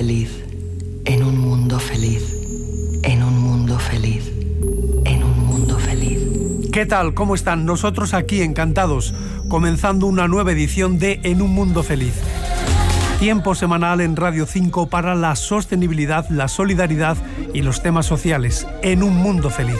feliz, en un mundo feliz, en un mundo feliz, en un mundo feliz. ¿Qué tal? ¿Cómo están? Nosotros aquí encantados, comenzando una nueva edición de En un mundo feliz. Tiempo semanal en Radio 5 para la sostenibilidad, la solidaridad y los temas sociales. En un mundo feliz.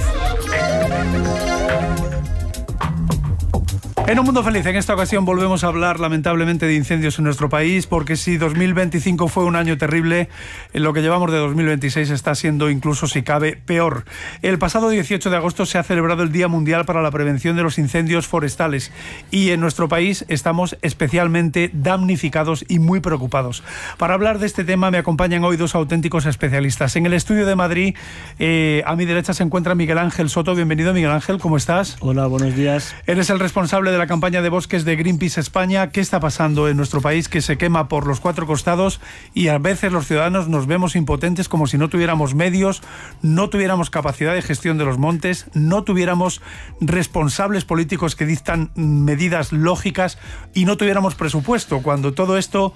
En un mundo feliz, en esta ocasión volvemos a hablar lamentablemente de incendios en nuestro país, porque si 2025 fue un año terrible, lo que llevamos de 2026 está siendo incluso, si cabe, peor. El pasado 18 de agosto se ha celebrado el Día Mundial para la Prevención de los Incendios Forestales y en nuestro país estamos especialmente damnificados y muy preocupados. Para hablar de este tema me acompañan hoy dos auténticos especialistas. En el estudio de Madrid, a mi derecha se encuentra Miguel Ángel Soto. Bienvenido, Miguel Ángel, ¿cómo estás? Hola, buenos días. Eres el responsable de la campaña de bosques de Greenpeace España. ¿Qué está pasando en nuestro país que se quema por los cuatro costados y a veces los ciudadanos nos vemos impotentes como si no tuviéramos medios, no tuviéramos capacidad de gestión de los montes, no tuviéramos responsables políticos que dictan medidas lógicas y no tuviéramos presupuesto? Cuando todo esto,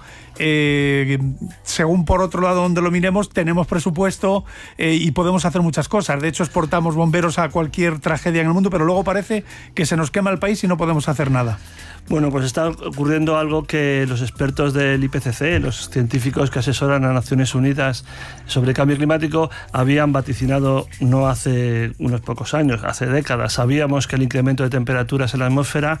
según por otro lado donde lo miremos, tenemos presupuesto y podemos hacer muchas cosas. De hecho, exportamos bomberos a cualquier tragedia en el mundo, pero luego parece que se nos quema el país y no podemos hacer nada. Bueno, pues está ocurriendo algo que los expertos del IPCC, los científicos que asesoran a Naciones Unidas sobre cambio climático, habían vaticinado no hace unos pocos años, hace décadas. Sabíamos que el incremento de temperaturas en la atmósfera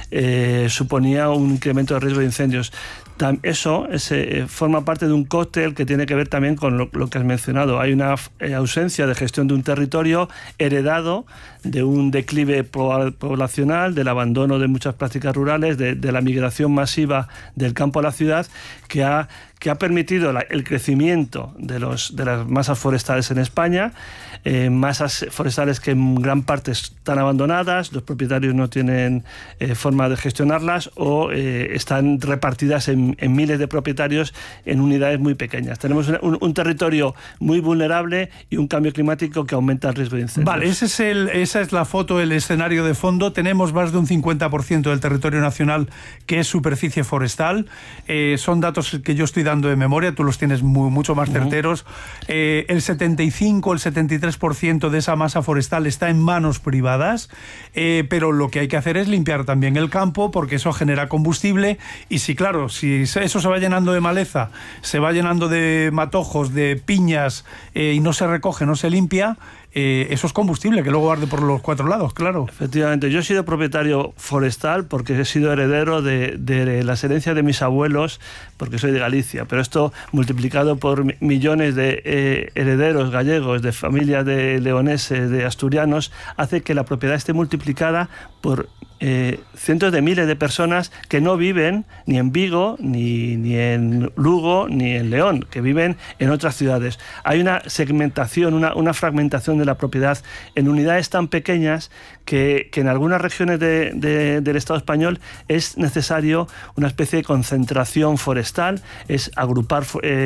suponía un incremento de riesgo de incendios. Eso forma parte de un cóctel que tiene que ver también con lo que has mencionado. Hay una ausencia de gestión de un territorio heredado de un declive poblacional, del abandono de muchas prácticas rurales, de la migración masiva del campo a la ciudad, que ha permitido el crecimiento de las masas forestales en España, masas forestales que en gran parte están abandonadas, los propietarios no tienen forma de gestionarlas o están repartidas en miles de propietarios en unidades muy pequeñas. Tenemos un territorio muy vulnerable y un cambio climático que aumenta el riesgo de incendios. Vale, esa es la foto, el escenario de fondo. Tenemos más de un 50% del territorio nacional que es superficie forestal. Son datos que yo estoy dando de memoria, tú los tienes mucho más certeros. El 75, el 73% de esa masa forestal está en manos privadas, pero lo que hay que hacer es limpiar también el campo, porque eso genera combustible, y si eso se va llenando de maleza, se va llenando de matojos, de piñas, y no se recoge, no se limpia, eso es combustible que luego arde por los cuatro lados, claro. Efectivamente, yo he sido propietario forestal porque he sido heredero de las herencias de mis abuelos, porque soy de Galicia, pero esto multiplicado por millones de herederos gallegos, de familias de leoneses, de asturianos, hace que la propiedad esté multiplicada por cientos de miles de personas que no viven ni en Vigo, ni en Lugo, ni en León, que viven en otras ciudades. Hay una segmentación, una fragmentación de la propiedad en unidades tan pequeñas que en algunas regiones del Estado español es necesario una especie de concentración forestal, es agrupar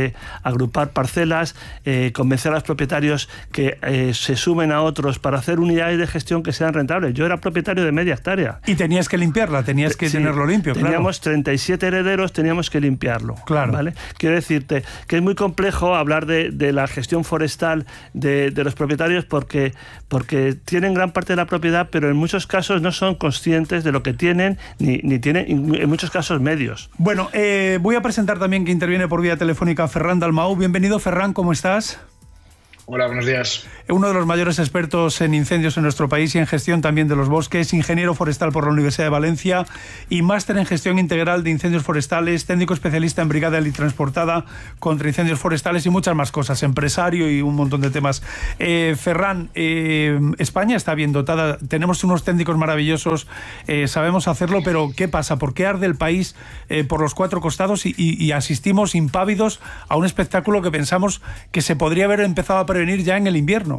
parcelas, convencer a los propietarios que se sumen a otros para hacer unidades de gestión que sean rentables. Yo era propietario de media hectárea. Y tenías que limpiarla, tenías que tenerlo limpio, claro. Teníamos 37 herederos, teníamos que limpiarlo. Claro. ¿Vale? Quiero decirte que es muy complejo hablar de la gestión forestal de los propietarios porque tienen gran parte de la propiedad, pero en muchos casos no son conscientes de lo que tienen, ni tienen en muchos casos medios. Bueno, voy a presentar también que interviene por vía telefónica a Ferran Dalmau. Bienvenido, Ferran, ¿cómo estás? Hola, buenos días. Uno de los mayores expertos en incendios en nuestro país y en gestión también de los bosques, ingeniero forestal por la Universidad de Valencia y máster en gestión integral de incendios forestales, técnico especialista en brigada helitransportada contra incendios forestales y muchas más cosas, empresario y un montón de temas. Ferran, España está bien dotada, tenemos unos técnicos maravillosos, sabemos hacerlo, pero ¿qué pasa? ¿Por qué arde el país por los cuatro costados y asistimos impávidos a un espectáculo que pensamos que se podría haber empezado a prevenir ya en el invierno?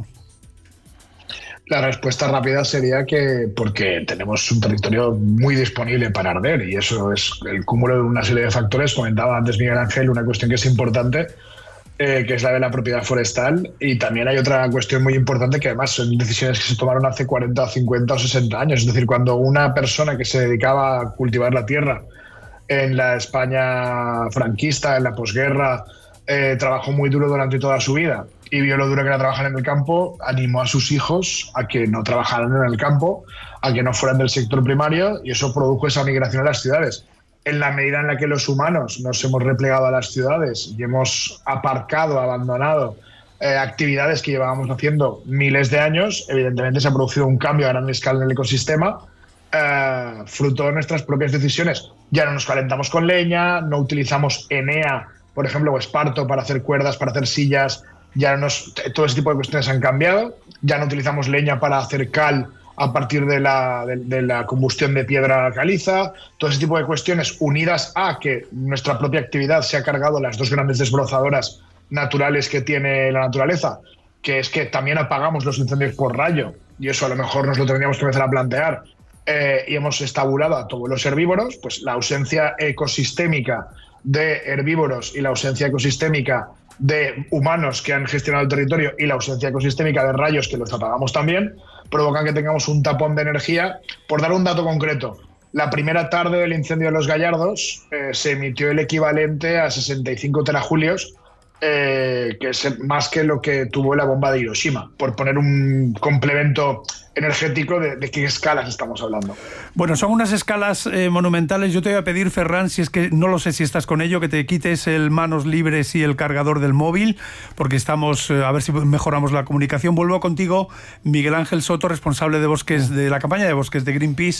La respuesta rápida sería que porque tenemos un territorio muy disponible para arder, y eso es el cúmulo de una serie de factores. Comentaba antes Miguel Ángel una cuestión que es importante, que es la de la propiedad forestal, y también hay otra cuestión muy importante que además son decisiones que se tomaron hace 40, 50 o 60 años. Es decir, cuando una persona que se dedicaba a cultivar la tierra en la España franquista, en la posguerra, trabajó muy duro durante toda su vida y vio lo duro que era trabajar en el campo, animó a sus hijos a que no trabajaran en el campo, a que no fueran del sector primario, y eso produjo esa migración a las ciudades. En la medida en la que los humanos nos hemos replegado a las ciudades y hemos aparcado, abandonado actividades que llevábamos haciendo miles de años, evidentemente se ha producido un cambio a gran escala en el ecosistema, fruto de nuestras propias decisiones. Ya no nos calentamos con leña, no utilizamos Enea, por ejemplo, o esparto para hacer cuerdas, para hacer sillas, todo ese tipo de cuestiones han cambiado. Ya no utilizamos leña para hacer cal a partir de la combustión de piedra caliza. Todo ese tipo de cuestiones, unidas a que nuestra propia actividad se ha cargado las dos grandes desbrozadoras naturales que tiene la naturaleza, que es que también apagamos los incendios por rayo, y eso a lo mejor nos lo tendríamos que empezar a plantear, y hemos estabulado a todos los herbívoros, pues la ausencia ecosistémica de herbívoros y la ausencia ecosistémica de humanos que han gestionado el territorio y la ausencia ecosistémica de rayos que los apagamos también, provocan que tengamos un tapón de energía. Por dar un dato concreto, la primera tarde del incendio de los Gallardos se emitió el equivalente a 65 terajulios, que es más que lo que tuvo la bomba de Hiroshima, por poner un complemento energético de qué escalas estamos hablando. Bueno, son unas escalas monumentales. Yo te voy a pedir, Ferran, si es que no lo sé si estás con ello, que te quites el manos libres y el cargador del móvil, porque estamos a ver si mejoramos la comunicación. Vuelvo contigo, Miguel Ángel Soto, responsable de bosques, de la campaña de bosques de Greenpeace.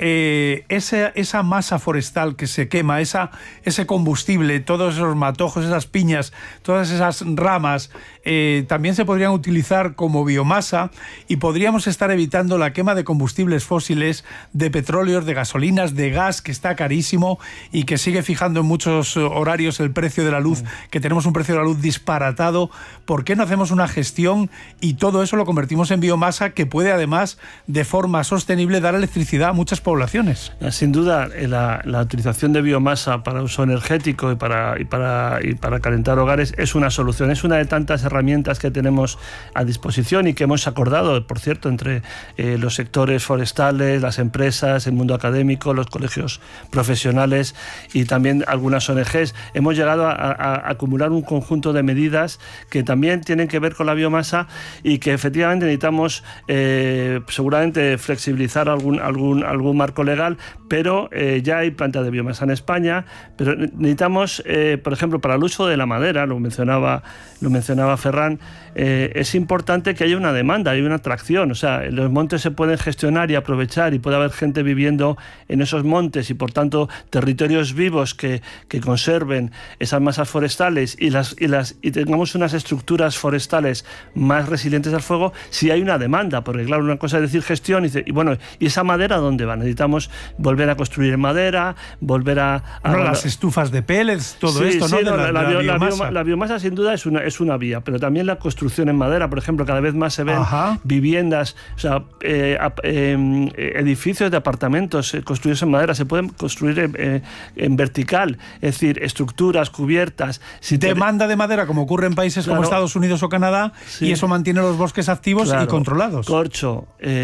Esa masa forestal que se quema, ese combustible, todos esos matojos, esas piñas, todas esas ramas, también se podrían utilizar como biomasa, y podríamos estar evitando la quema de combustibles fósiles, de petróleos, de gasolinas, de gas, que está carísimo y que sigue fijando en muchos horarios el precio de la luz, que tenemos un precio de la luz disparatado. ¿Por qué no hacemos una gestión y todo eso lo convertimos en biomasa, que puede además de forma sostenible dar electricidad a muchas poblaciones? Sin duda, la utilización de biomasa para uso energético y para calentar hogares es una solución, es una de tantas herramientas que tenemos a disposición y que hemos acordado, por cierto, entre los sectores forestales, las empresas, el mundo académico, los colegios profesionales y también algunas ONGs. Hemos llegado a acumular un conjunto de medidas que también tienen que ver con la biomasa y que efectivamente necesitamos seguramente flexibilizar algún marco legal, pero ya hay plantas de biomasa en España, pero necesitamos, por ejemplo, para el uso de la madera, lo mencionaba Ferran, es importante que haya una demanda, hay una atracción. O sea, los montes se pueden gestionar y aprovechar, y puede haber gente viviendo en esos montes, y por tanto territorios vivos que conserven esas masas forestales y tengamos unas estructuras forestales más resilientes al fuego, si hay una demanda. Porque claro, una cosa es decir gestión y esa madera ¿dónde va? Necesitamos volver a construir en madera, volver a las estufas de pellets, todo esto, ¿no? La biomasa sin duda es una vía, pero también la construcción en madera, por ejemplo, cada vez más se ven viviendas, o sea, edificios de apartamentos construidos en madera, se pueden construir en vertical, es decir, estructuras cubiertas. Demanda de madera, como ocurre en países como Estados Unidos o Canadá, y eso mantiene los bosques activos y controlados. Corcho,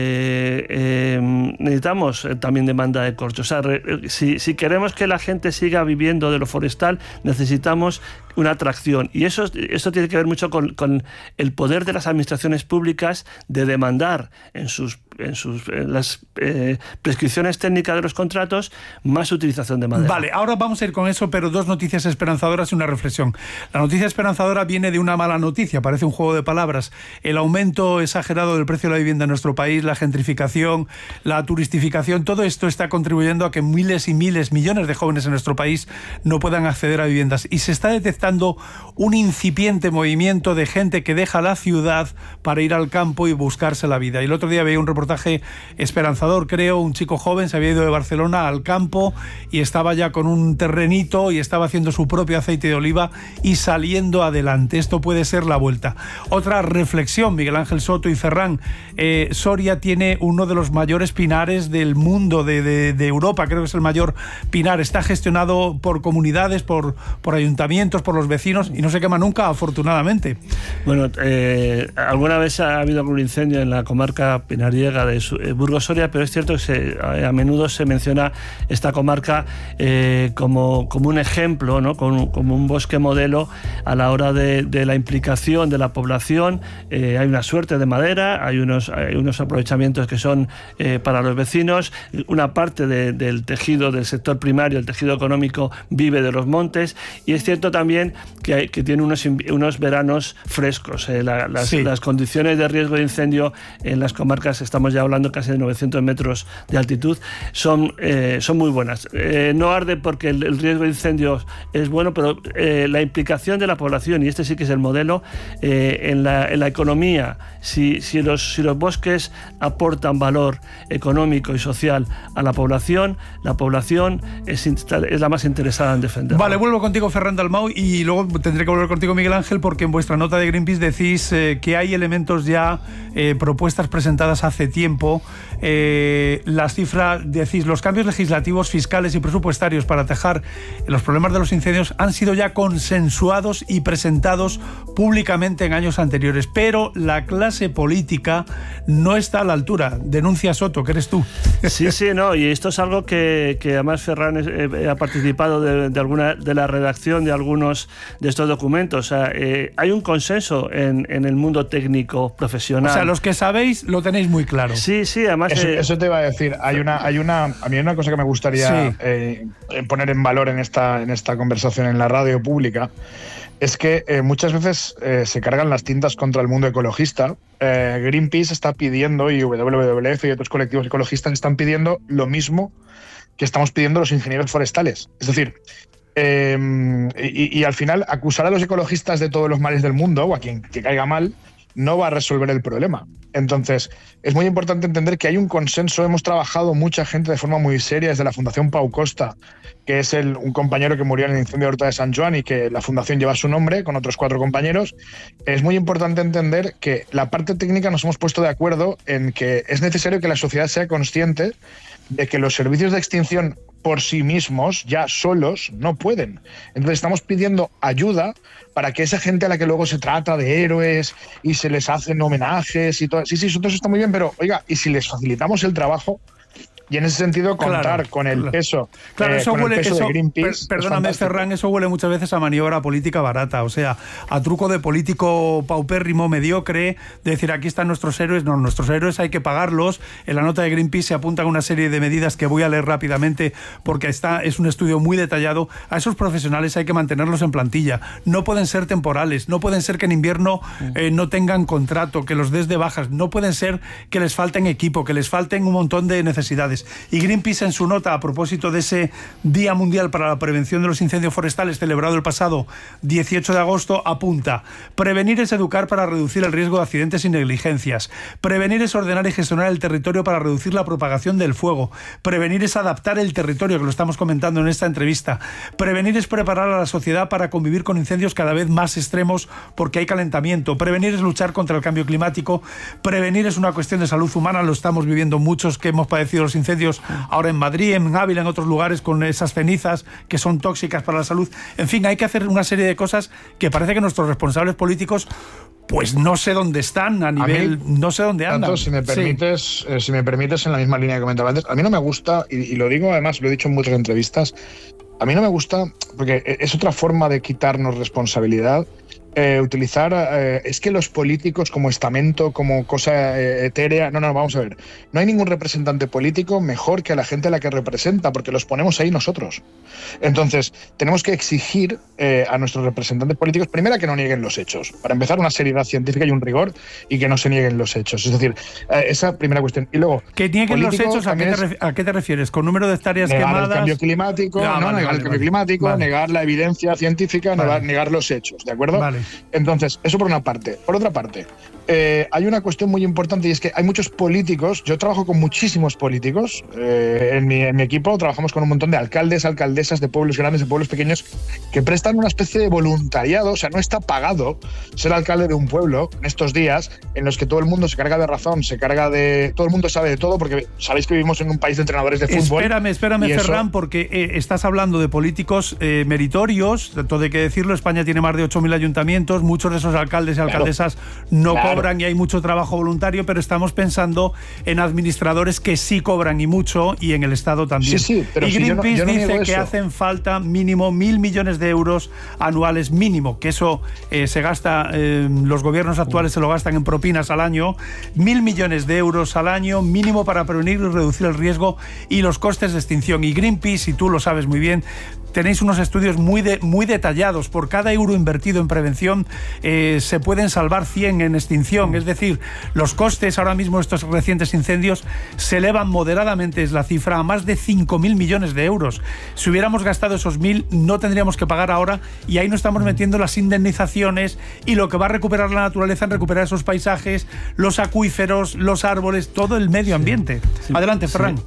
necesitamos también demanda de corcho. O sea, si queremos que la gente siga viviendo de lo forestal, necesitamos una atracción, y eso tiene que ver mucho con el poder de las administraciones públicas de demandar en las prescripciones técnicas de los contratos más utilización de madera. Vale, ahora vamos a ir con eso, pero dos noticias esperanzadoras y una reflexión. La noticia esperanzadora viene de una mala noticia, parece un juego de palabras. El aumento exagerado del precio de la vivienda en nuestro país, la gentrificación, la turistificación, todo esto está contribuyendo a que miles y miles, millones de jóvenes en nuestro país no puedan acceder a viviendas, y se está detectando un incipiente movimiento de gente que deja la ciudad para ir al campo y buscarse la vida. Y el otro día veía un reportaje esperanzador, creo, un chico joven se había ido de Barcelona al campo y estaba ya con un terrenito y estaba haciendo su propio aceite de oliva y saliendo adelante. Esto puede ser la vuelta. Otra reflexión, Miguel Ángel Soto y Ferran. Soria tiene uno de los mayores pinares del mundo, de Europa, creo que es el mayor pinar. Está gestionado por comunidades, por ayuntamientos, por los vecinos, y no se quema nunca, afortunadamente. Bueno, alguna vez ha habido algún incendio en la comarca comarca pinariega de Burgos Soria, pero es cierto que a menudo se menciona esta comarca como un ejemplo, ¿no? como un bosque modelo a la hora de la implicación de la población. Hay una suerte de madera, hay unos aprovechamientos que son para los vecinos, una parte del tejido del sector primario, el tejido económico, vive de los montes, y es cierto también que tiene unos veranos frescos. Las condiciones de riesgo de incendio en las comarcas, estamos ya hablando casi de 900 metros de altitud, son muy buenas. No arde porque el riesgo de incendios es bueno, pero la implicación de la población, y este sí que es el modelo, en la economía, si los bosques aportan valor económico y social a la población es la más interesada en defenderlo. Vale, vuelvo contigo, Ferran Dalmau, y luego tendré que volver contigo, Miguel Ángel, porque en vuestra nota de Greenpeace decís que hay elementos ya, propuestas presentadas hace tiempo. Las cifras, decís, los cambios legislativos, fiscales y presupuestarios para atajar los problemas de los incendios han sido ya consensuados y presentados públicamente en años anteriores, pero la clase política no está a la altura. Denuncia Soto, que eres tú. Sí, no, y esto es algo que además Ferran ha participado de la redacción de algunos de estos documentos. O sea, hay un consenso en el mundo técnico profesional. O sea, los que sabéis lo tenéis muy claro. Sí, además... Eso te iba a decir. A mí una cosa que me gustaría poner en valor en esta conversación en la radio pública es que muchas veces se cargan las tintas contra el mundo ecologista. Greenpeace está pidiendo, y WWF y otros colectivos ecologistas están pidiendo lo mismo que estamos pidiendo los ingenieros forestales. Es decir, y al final acusar a los ecologistas de todos los males del mundo, o a quien te caiga mal, no va a resolver el problema. Entonces, es muy importante entender que hay un consenso. Hemos trabajado mucha gente de forma muy seria desde la Fundación Pau Costa, que es un compañero que murió en el incendio de Horta de Sant Joan y que la fundación lleva su nombre, con otros 4 compañeros. Es muy importante entender que la parte técnica nos hemos puesto de acuerdo en que es necesario que la sociedad sea consciente de que los servicios de extinción por sí mismos, ya solos, no pueden. Entonces estamos pidiendo ayuda para que esa gente a la que luego se trata de héroes y se les hacen homenajes y todo. Sí, todo eso está muy bien, pero oiga, ¿y si les facilitamos el trabajo? Y en ese sentido contar con el peso, de Greenpeace. Perdóname, Ferran, eso huele muchas veces a maniobra política barata, o sea, a truco de político paupérrimo, mediocre, de decir, aquí están nuestros héroes. No, nuestros héroes hay que pagarlos. En la nota de Greenpeace se apuntan una serie de medidas que voy a leer rápidamente porque es un estudio muy detallado. A esos profesionales hay que mantenerlos en plantilla. No pueden ser temporales, no pueden ser que en invierno no tengan contrato, que los des de bajas, no pueden ser que les falten equipo, que les falten un montón de necesidades. Y Greenpeace, en su nota a propósito de ese Día Mundial para la Prevención de los Incendios Forestales celebrado el pasado 18 de agosto, apunta: prevenir es educar para reducir el riesgo de accidentes y negligencias. Prevenir es ordenar y gestionar el territorio para reducir la propagación del fuego. Prevenir es adaptar el territorio, que lo estamos comentando en esta entrevista. Prevenir es preparar a la sociedad para convivir con incendios cada vez más extremos porque hay calentamiento. Prevenir es luchar contra el cambio climático. Prevenir es una cuestión de salud humana, lo estamos viviendo muchos que hemos padecido los incendios ahora en Madrid, en Ávila, en otros lugares, con esas cenizas que son tóxicas para la salud. En fin, hay que hacer una serie de cosas que parece que nuestros responsables políticos pues no sé dónde están a nivel, no sé dónde andan. Tanto, si me permites, en la misma línea que comentaba antes, a mí no me gusta, y lo digo, además lo he dicho en muchas entrevistas, a mí no me gusta, porque es otra forma de quitarnos responsabilidad, utilizar, es que los políticos como estamento, como cosa etérea, no, vamos a ver, no hay ningún representante político mejor que a la gente a la que representa, porque los ponemos ahí nosotros. Entonces, tenemos que exigir a nuestros representantes políticos, primero, que no nieguen los hechos, para empezar, una seriedad científica y un rigor, y que no se nieguen los hechos. Es decir, esa primera cuestión. Y luego, que nieguen los hechos, ¿a qué te refieres? ¿Con número de hectáreas quemadas? Negar el cambio climático, negar el cambio climático, negar la evidencia científica, negar los hechos, ¿de acuerdo? Vale. Entonces, eso por una parte. Por otra parte, hay una cuestión muy importante, y es que hay muchos políticos. Yo trabajo con muchísimos políticos. En mi equipo trabajamos con un montón de alcaldes, alcaldesas de pueblos grandes, de pueblos pequeños, que prestan una especie de voluntariado. O sea, no está pagado ser alcalde de un pueblo en estos días en los que todo el mundo se carga de razón, todo el mundo sabe de todo, porque sabéis que vivimos en un país de entrenadores de fútbol. Espérame, Ferran, porque estás hablando de políticos meritorios. Todo hay que decirlo. España tiene más de 8.000 ayuntamientos. Muchos de esos alcaldes y alcaldesas no cobran y hay mucho trabajo voluntario, pero estamos pensando en administradores que sí cobran y mucho, y en el Estado también. Sí, pero y Greenpeace yo no dice que eso. hacen falta mínimo 1.000 millones de euros anuales mínimo, que eso se gasta, los gobiernos actuales se lo gastan en propinas al año, 1.000 millones de euros al año mínimo para prevenir y reducir el riesgo y los costes de extinción. Y Greenpeace, y tú lo sabes muy bien, tenéis unos estudios muy detallados. Por cada euro invertido en prevención se pueden salvar 100 en extinción. Es decir, los costes ahora mismo de estos recientes incendios se elevan moderadamente, es la cifra, a más de 5.000 millones de euros. Si hubiéramos gastado esos 1.000, no tendríamos que pagar ahora, y ahí no estamos metiendo las indemnizaciones y lo que va a recuperar la naturaleza en recuperar esos paisajes, los acuíferos, los árboles, todo el medio ambiente. Adelante, Ferran.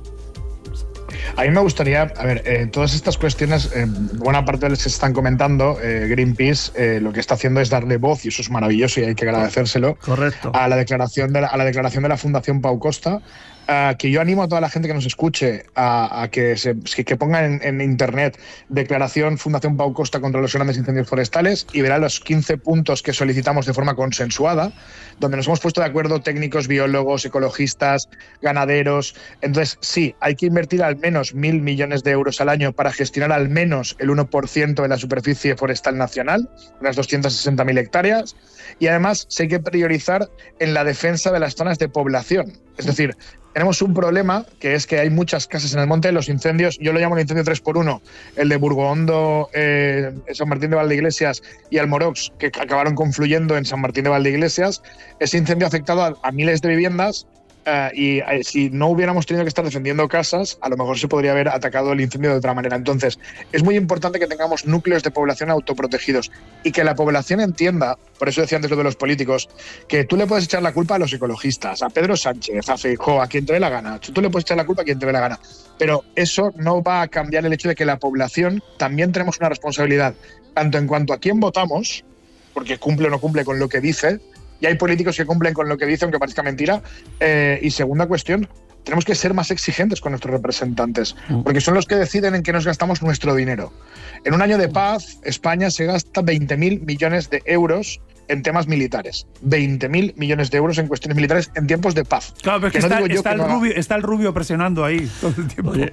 A mí me gustaría, a ver, todas estas cuestiones, buena parte de las que se están comentando, Greenpeace lo que está haciendo es darle voz, y eso es maravilloso y hay que agradecérselo. Correcto. A la declaración de la Fundación Pau Costa, que yo animo a toda la gente que nos escuche a que ponga en internet declaración Fundación Pau Costa contra los grandes incendios forestales, y verá los 15 puntos que solicitamos de forma consensuada, donde nos hemos puesto de acuerdo técnicos, biólogos, ecologistas, ganaderos. Entonces, sí, hay que invertir al menos 1.000 millones de euros al año para gestionar al menos el 1% de la superficie forestal nacional, unas 260.000 hectáreas, y además sí hay que priorizar en la defensa de las zonas de población. Es decir, tenemos un problema, que es que hay muchas casas en el monte, los incendios, yo lo llamo el incendio 3x1, el de Burgohondo, San Martín de Valdeiglesias y Almorox, que acabaron confluyendo en San Martín de Valdeiglesias. Ese incendio ha afectado a miles de viviendas, y si no hubiéramos tenido que estar defendiendo casas, a lo mejor se podría haber atacado el incendio de otra manera. Entonces, es muy importante que tengamos núcleos de población autoprotegidos y que la población entienda, por eso decía antes lo de los políticos, que tú le puedes echar la culpa a los ecologistas, a Pedro Sánchez, a Feijóo, a quien te dé la gana. Tú le puedes echar la culpa a quien te dé la gana. Pero eso no va a cambiar el hecho de que la población también tenemos una responsabilidad, tanto en cuanto a quién votamos, porque cumple o no cumple con lo que dice, y hay políticos que cumplen con lo que dicen, aunque parezca mentira. Y segunda cuestión, tenemos que ser más exigentes con nuestros representantes, porque son los que deciden en qué nos gastamos nuestro dinero. En un año de paz, España se gasta 20.000 millones de euros en temas militares. 20.000 millones de euros en cuestiones militares en tiempos de paz. Claro, pero es que está el rubio presionando ahí todo el tiempo. Oye,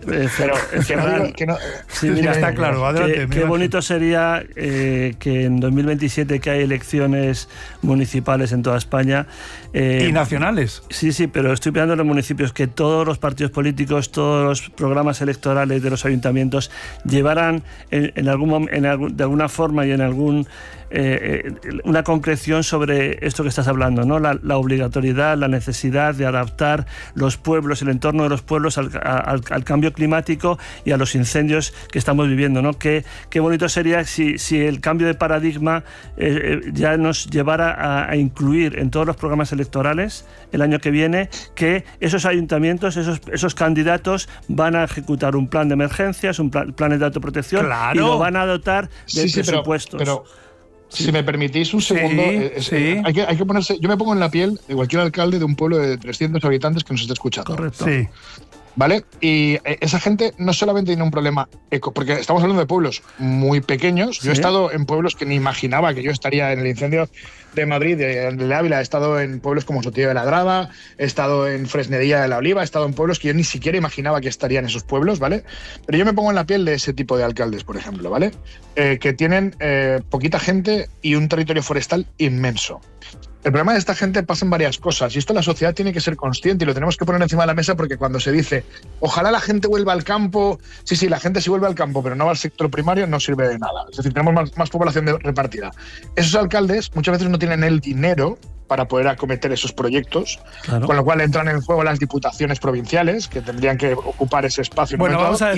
sí, mira, está claro. Adelante. Qué bonito sería que en 2027, que hay elecciones municipales en toda España. Y nacionales. Sí, pero estoy pensando en los municipios, que todos los partidos políticos, todos los programas electorales de los ayuntamientos llevaran de alguna forma y en algún una concreción sobre esto que estás hablando, ¿no? La obligatoriedad, la necesidad de adaptar los pueblos, el entorno de los pueblos al cambio climático y a los incendios que estamos viviendo, ¿no? Qué bonito sería si el cambio de paradigma ya nos llevara a incluir en todos los programas electorales el año que viene que esos ayuntamientos, esos candidatos van a ejecutar un plan de emergencias, un plan de autoprotección, claro, y lo van a dotar de presupuestos. Pero si me permitís un segundo, hay que ponerse. Yo me pongo en la piel de cualquier alcalde de un pueblo de 300 habitantes que nos esté escuchando. Correcto. Sí. ¿Vale? Y esa gente no solamente tiene un problema porque estamos hablando de pueblos muy pequeños. Yo he estado en pueblos que ni imaginaba que yo estaría en el incendio de Madrid, de Ávila. He estado en pueblos como Sotillo de la Grada, he estado en Fresnedilla de la Oliva, he estado en pueblos que yo ni siquiera imaginaba que estarían esos pueblos, ¿vale? Pero yo me pongo en la piel de ese tipo de alcaldes, por ejemplo, ¿vale? Que tienen poquita gente y un territorio forestal inmenso. El problema de esta gente pasa en varias cosas, y esto la sociedad tiene que ser consciente y lo tenemos que poner encima de la mesa, porque cuando se dice ojalá la gente vuelva al campo, sí, la gente sí vuelve al campo, pero no va al sector primario, no sirve de nada. Es decir, tenemos más población repartida. Esos alcaldes muchas veces no tienen el dinero para poder acometer esos proyectos, claro, con lo cual entran en juego las diputaciones provinciales, que tendrían que ocupar ese espacio. Bueno, vamos a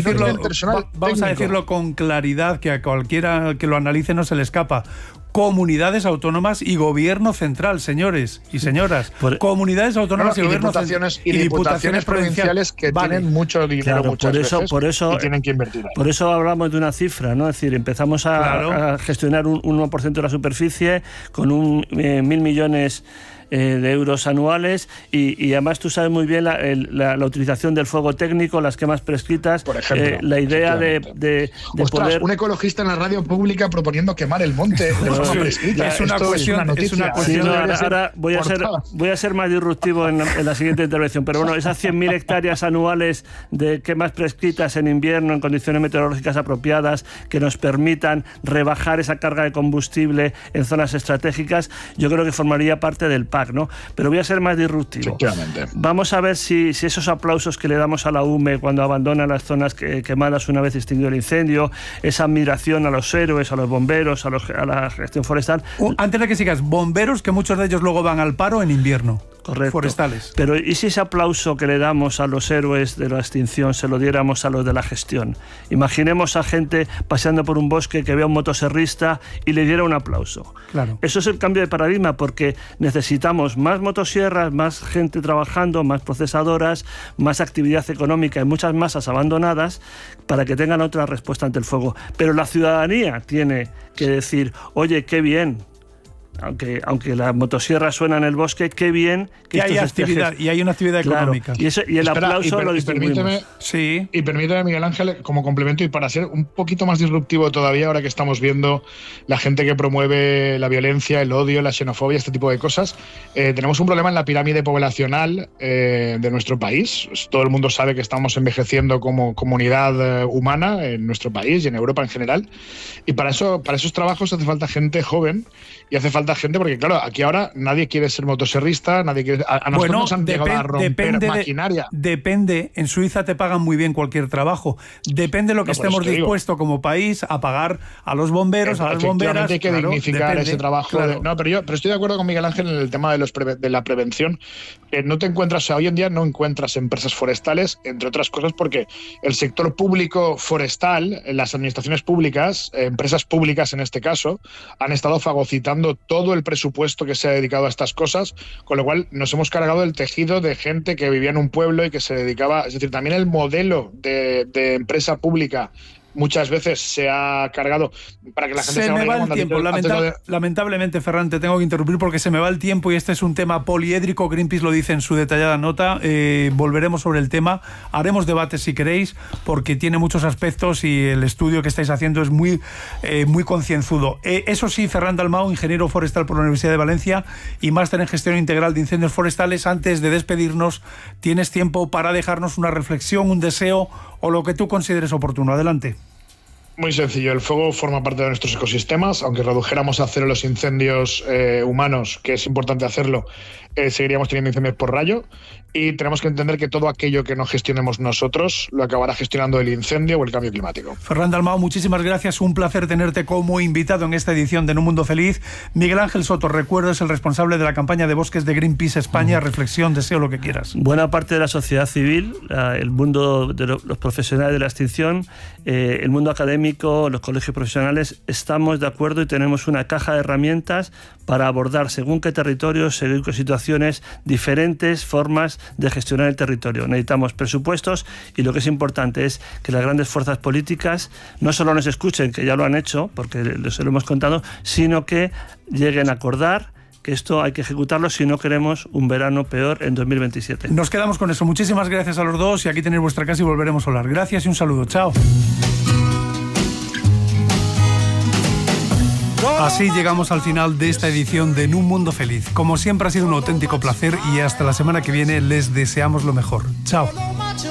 decirlo con claridad, que a cualquiera que lo analice no se le escapa. Comunidades autónomas y gobierno central, señores y señoras. Comunidades autónomas y gobierno central. Y diputaciones provinciales que tienen mucho dinero, claro, muchas veces, y tienen que invertir ahí. Por eso hablamos de una cifra, ¿no? Es decir, empezamos a gestionar un 1% de la superficie con 1.000 millones de euros anuales, y además tú sabes muy bien la utilización del fuego técnico, las quemas prescritas, por ejemplo, la idea de Ostras, poder... un ecologista en la radio pública proponiendo quemar el monte. Pero Es una cuestión. Sí, no, ahora voy a ser más disruptivo en la siguiente intervención. Pero bueno, esas 100.000 hectáreas anuales de quemas prescritas en invierno en condiciones meteorológicas apropiadas que nos permitan rebajar esa carga de combustible en zonas estratégicas, yo creo que formaría parte del PAC, ¿no? Pero voy a ser más disruptivo. Vamos a ver si esos aplausos que le damos a la UME cuando abandona las zonas quemadas una vez extinguido el incendio, esa admiración a los héroes, a los bomberos, a la gestión forestal. Antes de que sigas, bomberos, que muchos de ellos luego van al paro en invierno. Correcto. Forestales. Pero ¿y si ese aplauso que le damos a los héroes de la extinción se lo diéramos a los de la gestión? Imaginemos a gente paseando por un bosque que vea a un motoserrista y le diera un aplauso. Claro. Eso es el cambio de paradigma, porque necesitamos más motosierras, más gente trabajando, más procesadoras, más actividad económica y muchas masas abandonadas para que tengan otra respuesta ante el fuego. Pero la ciudadanía tiene que decir, oye, qué bien. Aunque la motosierra suena en el bosque, qué bien que hay actividad y hay una actividad económica. Y el aplauso lo distribuimos. Y permíteme, Miguel Ángel, como complemento y para ser un poquito más disruptivo todavía, ahora que estamos viendo la gente que promueve la violencia, el odio, la xenofobia, este tipo de cosas, tenemos un problema en la pirámide poblacional de nuestro país. Todo el mundo sabe que estamos envejeciendo como comunidad humana en nuestro país y en Europa en general. Y para esos trabajos hace falta gente joven. Y hace falta gente, porque claro, aquí ahora nadie quiere ser motoserrista, nadie quiere... A nosotros nos han llegado a romper maquinaria. Depende, en Suiza te pagan muy bien cualquier trabajo. Depende de lo que estemos dispuestos como país a pagar a los bomberos, a las bomberas. Hay que dignificar ese trabajo. Claro. Pero estoy de acuerdo con Miguel Ángel en el tema de la prevención. No te encuentras, o sea, hoy en día no encuentras empresas forestales, entre otras cosas porque el sector público forestal, las administraciones públicas, empresas públicas en este caso, han estado fagocitando todo el presupuesto que se ha dedicado a estas cosas, con lo cual nos hemos cargado el tejido de gente que vivía en un pueblo y que se dedicaba, es decir, también el modelo de empresa pública muchas veces se ha cargado para que la gente se me va el tiempo. Lamentablemente, Ferran, te tengo que interrumpir porque se me va el tiempo y este es un tema poliédrico. Greenpeace lo dice en su detallada nota. Volveremos sobre el tema. Haremos debates si queréis porque tiene muchos aspectos y el estudio que estáis haciendo es muy concienzudo. Eso sí, Ferran Dalmau, ingeniero forestal por la Universidad de Valencia y máster en gestión integral de incendios forestales. Antes de despedirnos, tienes tiempo para dejarnos una reflexión, un deseo o lo que tú consideres oportuno. Adelante. Muy sencillo, el fuego forma parte de nuestros ecosistemas, aunque redujéramos a cero los incendios humanos, que es importante hacerlo, seguiríamos teniendo incendios por rayo, y tenemos que entender que todo aquello que no gestionemos nosotros lo acabará gestionando el incendio o el cambio climático. Ferran Dalmau, muchísimas gracias, un placer tenerte como invitado en esta edición de En un Mundo Feliz. Miguel Ángel Soto, recuerdo, es el responsable de la campaña de bosques de Greenpeace España. Reflexión, deseo, lo que quieras. Buena parte de la sociedad civil, el mundo de los profesionales de la extinción, el mundo académico, los colegios profesionales, estamos de acuerdo y tenemos una caja de herramientas para abordar según qué territorios, según qué situaciones, diferentes formas de gestionar el territorio. Necesitamos presupuestos y lo que es importante es que las grandes fuerzas políticas no solo nos escuchen, que ya lo han hecho, porque se lo hemos contado, sino que lleguen a acordar que esto hay que ejecutarlo si no queremos un verano peor en 2027. Nos quedamos con eso. Muchísimas gracias a los dos y aquí tenéis vuestra casa y volveremos a hablar. Gracias y un saludo. Chao. Así llegamos al final de esta edición de En un Mundo Feliz. Como siempre ha sido un auténtico placer y hasta la semana que viene les deseamos lo mejor. Chao.